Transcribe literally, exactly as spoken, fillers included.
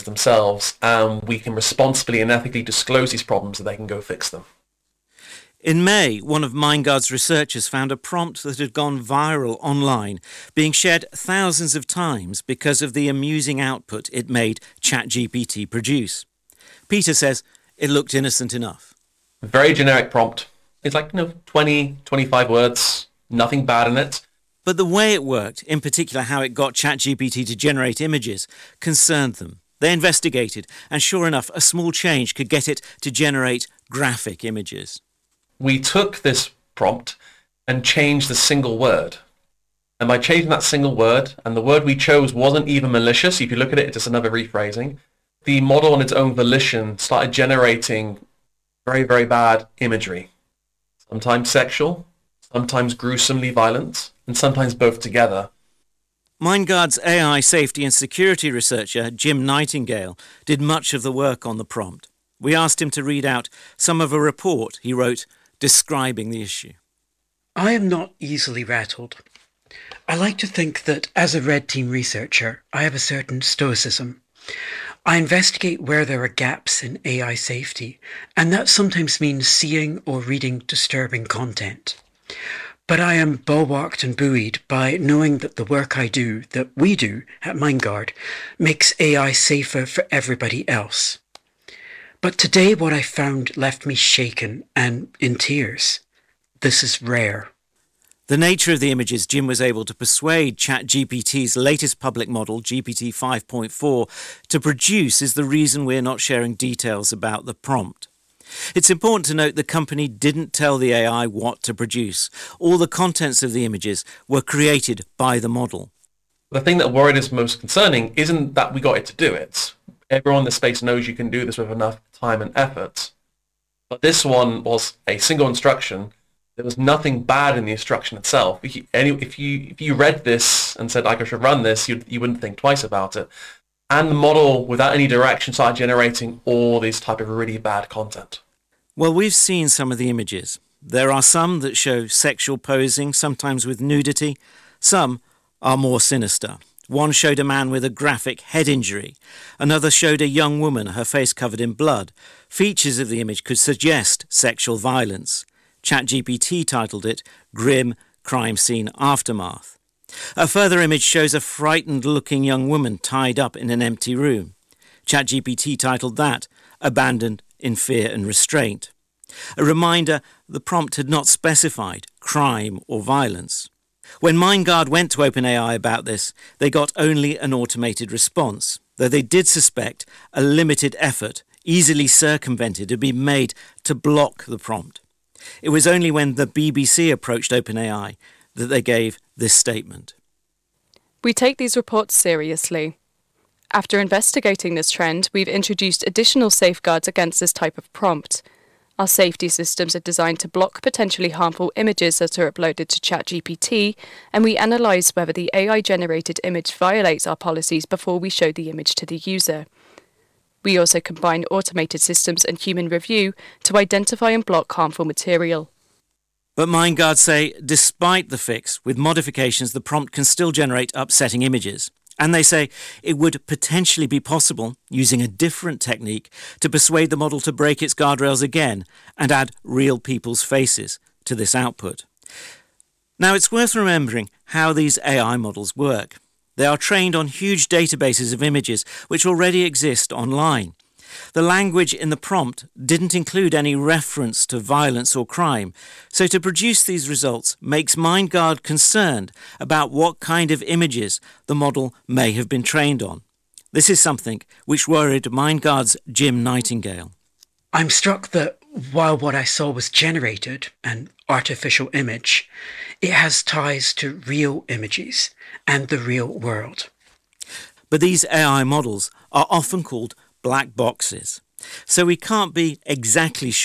themselves, and we can responsibly and ethically disclose these problems so they can go fix them. In May, one of MindGuard's researchers found a prompt that had gone viral online, being shared thousands of times because of the amusing output it made ChatGPT produce. Peter says it looked innocent enough. Very generic prompt. It's like, you know, twenty, twenty-five words, nothing bad in it. But the way it worked, in particular how it got ChatGPT to generate images, concerned them. They investigated, and sure enough, a small change could get it to generate graphic images. We took this prompt and changed the single word. And by changing that single word, and the word we chose wasn't even malicious, if you look at it, it's just another rephrasing, the model on its own volition started generating very, very bad imagery. Sometimes sexual, sometimes gruesomely violent, and sometimes both together. MindGuard's A I safety and security researcher, Jim Nightingale, did much of the work on the prompt. We asked him to read out some of a report he wrote describing the issue. I am not easily rattled. I like to think that as a red team researcher, I have a certain stoicism. I investigate where there are gaps in A I safety, and that sometimes means seeing or reading disturbing content. But I am bulwarked and buoyed by knowing that the work I do, that we do at MindGuard, makes A I safer for everybody else. But today what I found left me shaken and in tears. This is rare. The nature of the images Jim was able to persuade ChatGPT's latest public model, G P T five point four, to produce is the reason we're not sharing details about the prompt. It's important to note the company didn't tell the A I what to produce. All the contents of the images were created by the model. The thing that worried us most concerning isn't that we got it to do it. Everyone in the space knows you can do this with enough time and effort. But this one was a single instruction. There was nothing bad in the instruction itself. If you, any, if you, if you read this and said, like, I should run this, you, you wouldn't think twice about it. And the model, without any direction, started generating all these type of really bad content. Well, we've seen some of the images. There are some that show sexual posing, sometimes with nudity. Some are more sinister. One showed a man with a graphic head injury. Another showed a young woman, her face covered in blood. Features of the image could suggest sexual violence. ChatGPT titled it Grim Crime Scene Aftermath. A further image shows a frightened-looking young woman tied up in an empty room. ChatGPT titled that Abandoned in Fear and Restraint. A reminder the prompt had not specified crime or violence. When MindGuard went to OpenAI about this, they got only an automated response, though they did suspect a limited effort, easily circumvented, had been made to block the prompt. It was only when the B B C approached OpenAI that they gave this statement. We take these reports seriously. After investigating this trend, we've introduced additional safeguards against this type of prompt. Our safety systems are designed to block potentially harmful images that are uploaded to ChatGPT, and we analyse whether the A I-generated image violates our policies before we show the image to the user. We also combine automated systems and human review to identify and block harmful material. But MindGuard say, despite the fix, with modifications the prompt can still generate upsetting images. And they say it would potentially be possible, using a different technique, to persuade the model to break its guardrails again and add real people's faces to this output. Now, it's worth remembering how these A I models work. They are trained on huge databases of images which already exist online. The language in the prompt didn't include any reference to violence or crime, so to produce these results makes MindGuard concerned about what kind of images the model may have been trained on. This is something which worried MindGuard's Jim Nightingale. I'm struck that while what I saw was generated, an artificial image, it has ties to real images and the real world. But these A I models are often called black boxes, so we can't be exactly sure